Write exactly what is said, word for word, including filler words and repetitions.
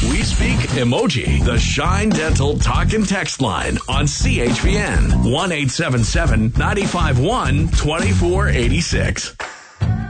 We Speak Emoji, the Shine Dental Talk and Text line on C H P N one eight seven seven, nine five one, two four eight six.